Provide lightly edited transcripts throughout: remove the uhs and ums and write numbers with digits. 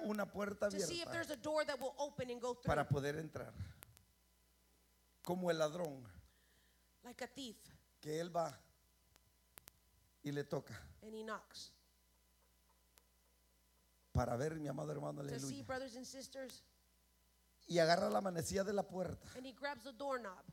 una puerta to see if abierta there's a door that will open and go through. para poder entrar. Como el ladrón, Like a thief, que él va y le toca and he knocks. para ver, mi amado hermano, To see, aleluya, brothers and sisters, y agarra la manecilla de la puerta and he grabs the doorknob.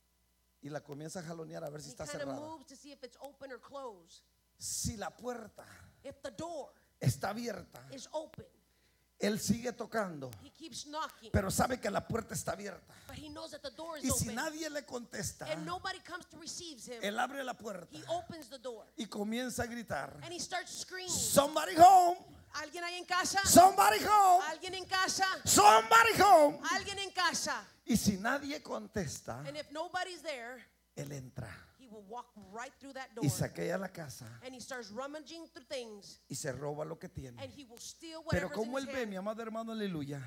y la comienza a jalonear a ver si He está kind of cerrada. moves to see if it's open or closed. Si la puerta If the door está abierta, is open, él sigue tocando, he keeps knocking, pero sabe que la puerta está abierta. but he knows that the door is Y si open, nadie le contesta, and nobody comes to receive him. él abre la puerta He opens the door y comienza a gritar, and he starts screaming. somebody home, ¿Alguien ahí en casa? somebody home, ¿Alguien en casa? somebody home. ¿Alguien en casa? Y si nadie contesta, And if nobody's there, él entra he will walk right through that door, y saquea la casa and he starts rummaging through things, y se roba lo que tiene. and he will steal Pero whatever's in como his él ve, hand. mi amado hermano, aleluya,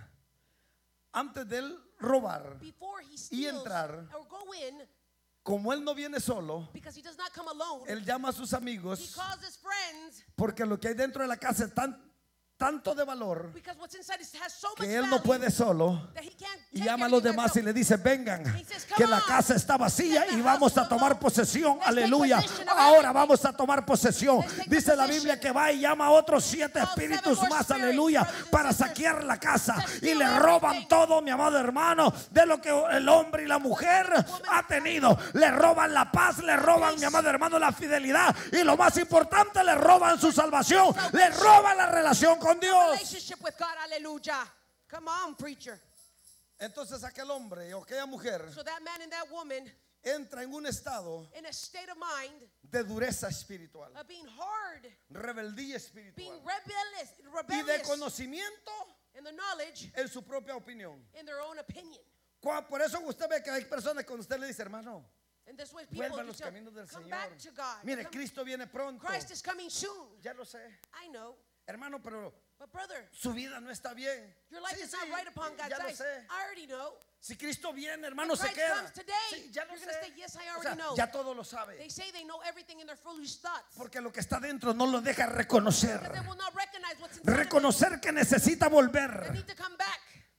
antes de él robar, Before he steals entrar, or go in, como él no viene solo, because he does not come alone, él llama a sus he amigos, calls his friends, porque lo que hay dentro de la casa es tanto de valor because what's inside has so much que él no value puede solo. that he can't Y take llama a los everything demás y himself. le dice, vengan, He says, "Come que la on. casa está vacía Let the y vamos house a tomar alone. posesión. Let's take Aleluya. possession of Ahora everything. vamos a tomar posesión. Let's take Dice la possession. Biblia que va y llama a otros 7 Call 7 espíritus more más, spirits, aleluya, brothers and para sisters, saquear la casa. to Y steal le roban everything. todo, mi amado hermano, de lo que el hombre y la mujer ha tenido. Le roban la paz, le roban, mi amado hermano, la fidelidad. Y lo más importante, le roban su salvación. Le roban la relación con Dios. Relationship with God, hallelujah. Come on, preacher. Entonces aquel hombre o aquella mujer So that man and that woman, entra en un estado in a state of mind de dureza espiritual, of being hard, rebeldía being espiritual y de rebellious, conocimiento and the knowledge en su propia opinión. in their own opinion. Por eso usted ve que hay personas cuando usted le dice, hermano, And this way people vuelva a los just tell, caminos del come Señor. back to God. Mire, Come- Cristo viene pronto. Christ is coming soon. Ya lo sé, I know. hermano, pero But brother, su vida no está bien. your life Sí, is not sí, right upon God's ya lo eyes. sé. I already know. Si Cristo viene, hermano, If se Christ queda. comes today, Sí, ya lo you're gonna sé. say, yes, I O already sea, know. ya todo lo sabe. They say they know everything in their foolish thoughts. Porque lo que está dentro no lo deja reconocer. Because they will not recognize what's inside of Reconocer que necesita them. They volver. need to come back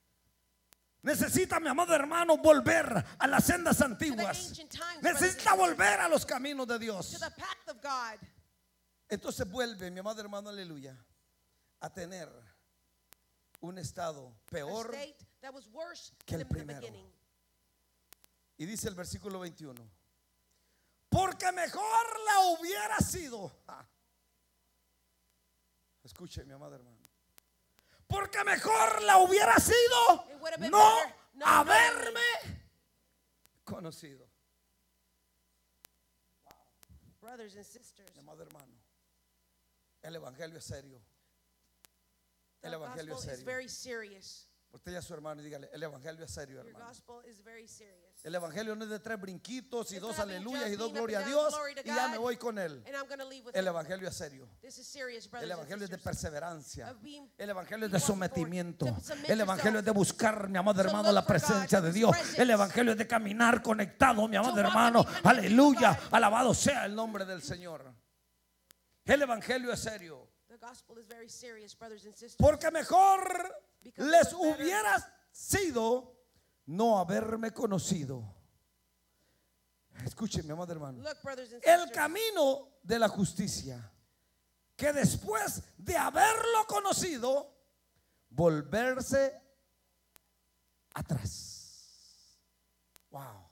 Necesita, mi amado hermano, volver a las sendas to the antiguas. ancient times, Necesita volver a los caminos de to Dios. the path of God. Entonces vuelve, mi amado hermano, aleluya, a tener un estado A peor. state that was worse que el than the primero. beginning. Y dice el versículo 21. Porque mejor la hubiera sido. Escuche, mi amado hermano. Porque mejor la hubiera sido It would have been no better not haberme conocido. Brothers and sisters, Mi amado hermano, el evangelio es serio. the El evangelio gospel es is serio. very serious. Usted y a su hermano y dígale, el evangelio es serio, Your hermano. gospel is very serious. El evangelio no es de 3 brinquitos y It's 2 not being aleluyas y just 2 being up gloria a and Dios down, glory to y ya God, me voy con él. And I'm going to leave with El him. evangelio es serio. This is serious, brothers El and evangelio es de sisters. perseverancia. Of being- El evangelio es be de watchful, sometimiento. to submit El evangelio es de yourself, buscar, mi amado to hermano, look la for God, presencia de His Dios. presence. El evangelio es de caminar conectado, mi amado walk and hermano. be connected to Aleluya. God. Alabado sea el nombre del Señor. El evangelio es serio. The gospel is very serious, brothers and sisters. Porque mejor Because les it was better. hubiera sido no haberme conocido. Escuchen, mi amado hermano. Look, brothers and El sisters, camino de la justicia, que después de haberlo conocido, volverse atrás. Wow.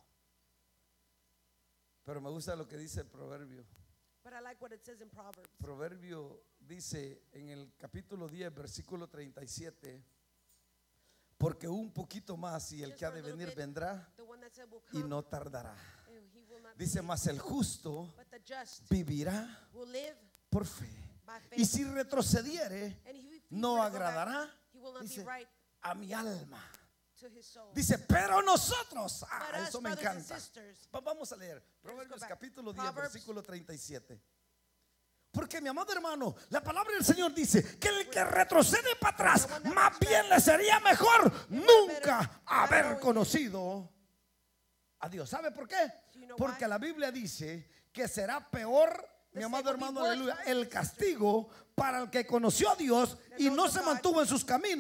Pero me gusta lo que dice el proverbio. but I like what it says in Proverbs. Proverbio dice en el capítulo 10, versículo 37, porque un poquito más y el Just que ha for a de little venir bit, vendrá The one that said will y come, no tardará. and he will not Dice, be mas el justo but the just vivirá will live por fe. by faith. Y si retrocediere, And if he no were to go back, agradará, he will not dice, be right a mi alma. to his soul. Dice, pero nosotros, But us, eso me brothers and encanta. sisters, Vamos a leer Proverbios back. capítulo 10, Proverbs. versículo 37. Porque mi amado hermano, la palabra del Señor dice que el que retrocede para atrás, más bien le sería mejor nunca haber conocido a Dios. ¿Sabe por qué? Porque la Biblia dice que será peor, mi amado hermano, aleluya, el castigo para el que conoció a Dios y no se mantuvo en sus caminos.